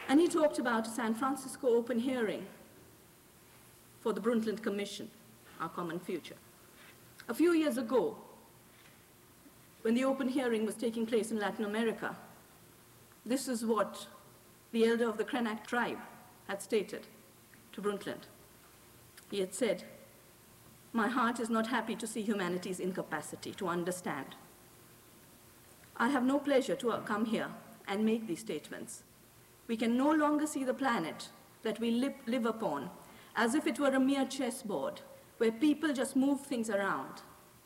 And he talked about a San Francisco open hearing for the Brundtland Commission, Our Common Future. A few years ago, when the open hearing was taking place in Latin America, this is what the elder of the Krenak tribe had stated to Brundtland. He had said, "My heart is not happy to see humanity's incapacity to understand. I have no pleasure to come here and make these statements. We can no longer see the planet that we live upon as if it were a mere chessboard where people just move things around,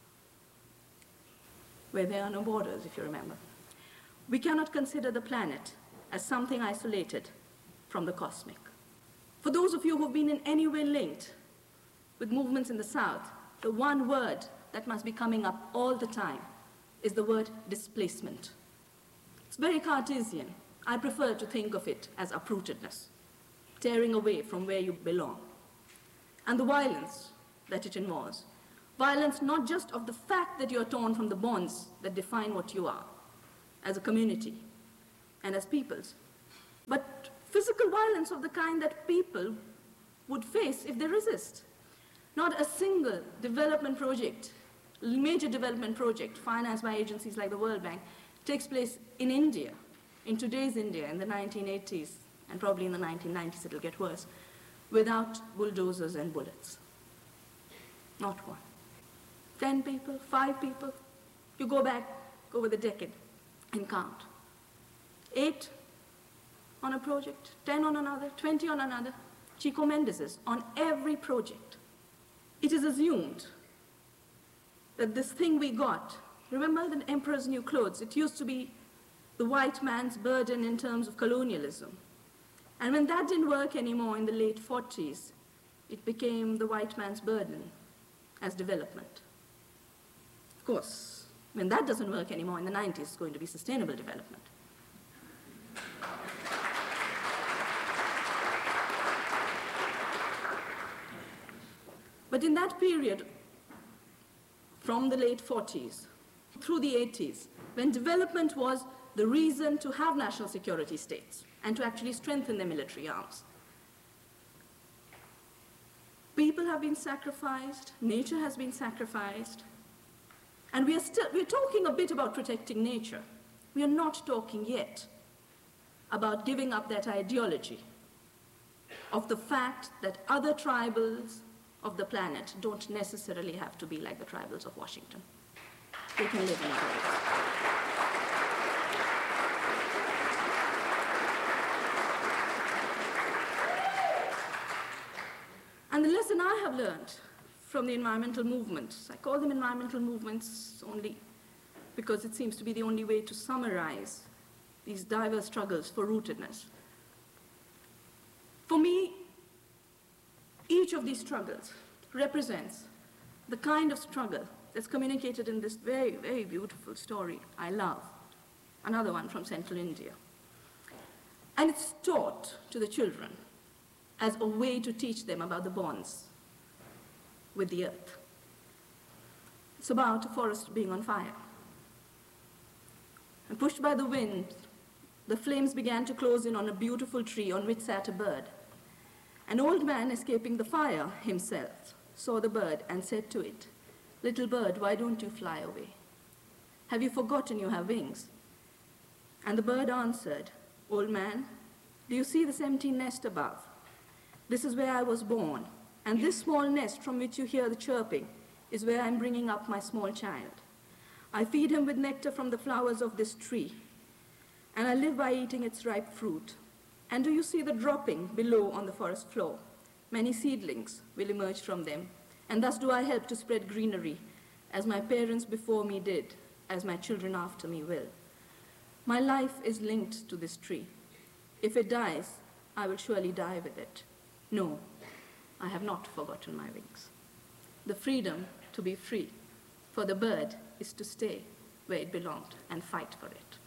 where there are no borders, if you remember. We cannot consider the planet as something isolated from the cosmic." For those of you who have been in any way linked with movements in the South, the one word that must be coming up all the time is the word displacement. It's very Cartesian. I prefer to think of it as uprootedness, tearing away from where you belong. And the violence that it involves. Violence not just of the fact that you're torn from the bonds that define what you are as a community and as peoples, but physical violence of the kind that people would face if they resist. Not a single development project, major development project financed by agencies like the World Bank takes place in India, in today's India, in the 1980s, and probably in the 1990s it'll get worse, without bulldozers and bullets. Not one. 10 people, 5 people, you go back over the decade and count. 8 on a project, 10 on another, 20 on another. Chico Mendes's on every project. It is assumed that this thing we got, remember the emperor's new clothes, it used to be the white man's burden in terms of colonialism. And when that didn't work anymore in the late 40s, it became the white man's burden as development. Of course, when that doesn't work anymore in the 90s, it's going to be sustainable development. But in that period, from the late 40s through the 80s, when development was the reason to have national security states and to actually strengthen their military arms, people have been sacrificed, nature has been sacrificed, and we're talking a bit about protecting nature. We are not talking yet about giving up that ideology of the fact that other tribals of the planet don't necessarily have to be like the tribals of Washington. They can live in other ways. And the lesson I have learned from the environmental movements, I call them environmental movements only because it seems to be the only way to summarize these diverse struggles for rootedness. For me, each of these struggles represents the kind of struggle that's communicated in this very, very beautiful story I love, another one from central India. And it's taught to the children as a way to teach them about the bonds with the earth. It's about a forest being on fire. And pushed by the wind, the flames began to close in on a beautiful tree on which sat a bird. An old man escaping the fire himself saw the bird and said to it, "Little bird, why don't you fly away? Have you forgotten you have wings?" And the bird answered, "Old man, do you see this empty nest above? This is where I was born, and this small nest from which you hear the chirping is where I'm bringing up my small child. I feed him with nectar from the flowers of this tree, and I live by eating its ripe fruit. And do you see the dropping below on the forest floor? Many seedlings will emerge from them, and thus do I help to spread greenery, as my parents before me did, as my children after me will. My life is linked to this tree. If it dies, I will surely die with it. No, I have not forgotten my wings." The freedom to be free for the bird is to stay where it belonged and fight for it.